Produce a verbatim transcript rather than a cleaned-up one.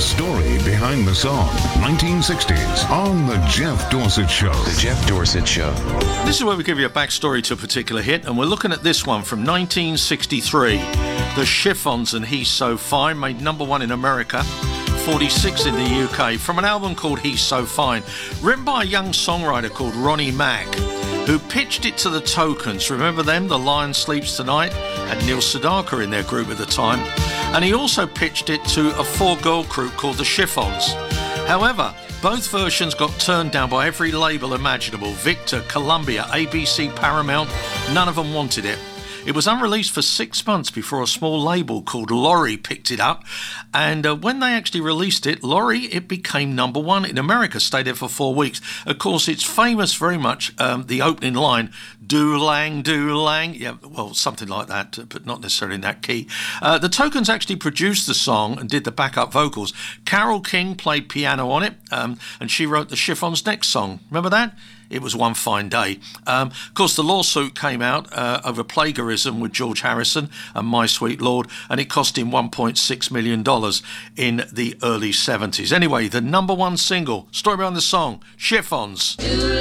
story behind the song, nineteen sixties, on The Jeff Dorsett Show. The Jeff Dorsett Show. This is where we give you a backstory to a particular hit, and we're looking at this one from nineteen sixty-three. The Chiffons and He's So Fine made number one in America, forty-six in the U K, from an album called He's So Fine, written by a young songwriter called Ronnie Mack, who pitched it to the Tokens. Remember them? The Lion Sleeps Tonight had Neil Sedaka in their group at the time. And he also pitched it to a four-girl group called the Chiffons. However, both versions got turned down by every label imaginable. Victor, Columbia, A B C, Paramount, none of them wanted it. It was unreleased for six months before a small label called Lorry picked it up. And uh, when they actually released it, Lorry, it became number one in America, stayed there for four weeks. Of course, it's famous very much, um, the opening line, do-lang, do-lang. Yeah, well, something like that, but not necessarily in that key. Uh, the Tokens actually produced the song and did the backup vocals. Carole King played piano on it, um, and she wrote the Chiffons' next song. Remember that? It was One Fine Day. Um, of course, the lawsuit came out uh, over plagiarism with George Harrison and My Sweet Lord, and it cost him one point six million dollars in the early seventies. Anyway, the number one single, story behind the song, Chiffons.